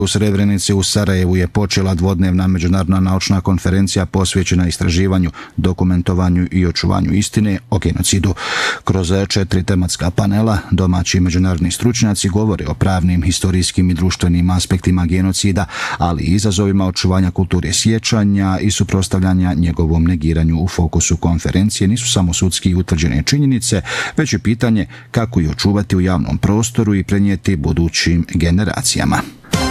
U Srebrenici u Sarajevu je počela dvodnevna međunarodna naučna konferencija posvećena istraživanju, dokumentovanju i očuvanju istine o genocidu. Kroz 4 tematska panela domaći i međunarodni stručnjaci govore o pravnim, historijskim i društvenim aspektima genocida, ali i izazovima očuvanja kulture sjećanja i suprotstavljanja njegovom negiranju. U fokusu konferencije nisu samo sudski utvrđene činjenice, već i pitanje kako ih očuvati u javnom prostoru i prenijeti budućim generacijama.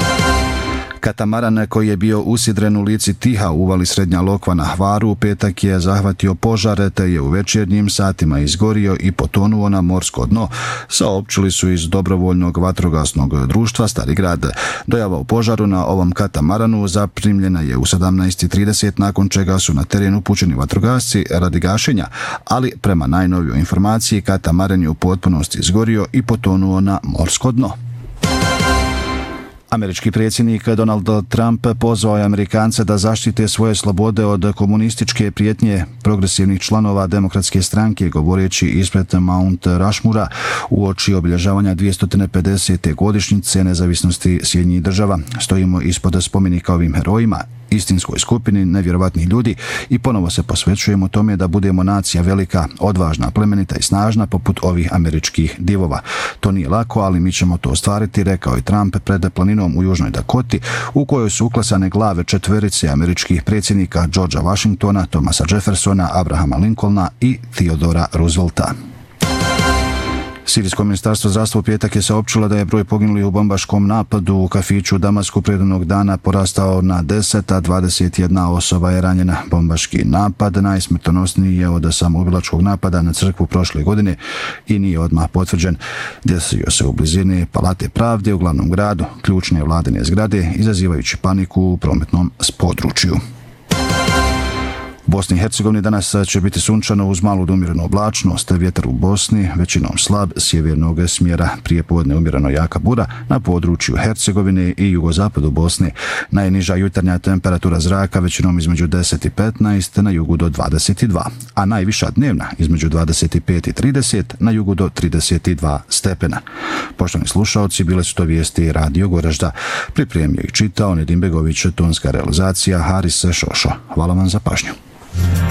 Katamaran koji je bio usidren u lici Tiha u uvali Srednja Lokva na Hvaru u petak je zahvatio požar te je u večernjim satima izgorio i potonuo na morsko dno, saopćili su iz dobrovoljnog vatrogasnog društva Stari grad. Dojava o požaru na ovom katamaranu zaprimljena je u 17:30, nakon čega su na teren upućeni vatrogasci radi gašenja, ali prema najnovijoj informaciji katamaran je u potpunosti izgorio i potonuo na morsko dno. Američki predsjednik Donald Trump pozvao je Amerikance da zaštite svoje slobode od komunističke prijetnje progresivnih članova Demokratske stranke, govoreći ispred Mount Rushmora uoči obilježavanja 250. godišnjice nezavisnosti Sjedinjenih država. Stojimo ispod spomenika ovim herojima, istinskoj skupini nevjerovatnih ljudi, i ponovo se posvećujemo tome da budemo nacija velika, odvažna, plemenita i snažna poput ovih američkih divova. To nije lako, ali mi ćemo to ostvariti, rekao je Trump pred planinom u Južnoj Dakoti, u kojoj su uklesane glave 4 američkih predsjednika: Georgea Washingtona, Thomasa Jeffersona, Abrahama Lincolna i Theodora Roosevelta. Sirijsko ministarstvo zdravstva u petak je saopćilo da je broj poginulih u bombaškom napadu u kafiću u Damasku prethodnog dana porastao na 10, a 21 osoba je ranjena. Bombaški napad najsmrtonosniji je od samoubilačkog napada na crkvu prošle godine i nije odmah potvrđen. Desio se u blizini Palate pravde u glavnom gradu, ključne vladine zgrade, izazivajući paniku u prometnom području. U Bosni i Hercegovini danas će biti sunčano uz malu do umjerenu oblačnost, vjetar u Bosni većinom slab sjevernog smjera, prijepodne umjereno jaka bura na području Hercegovine i jugozapadu Bosne. Najniža jutarnja temperatura zraka većinom između 10 i 15, na jugu do 22, a najviša dnevna između 25 i 30, na jugu do 32 stepena. Poštovani slušaoci, bile su to vijesti Radio Goražda. Pripremio i čitao Nedim Begović, tonska realizacija Haris Šošo. Hvala vam za pažnju.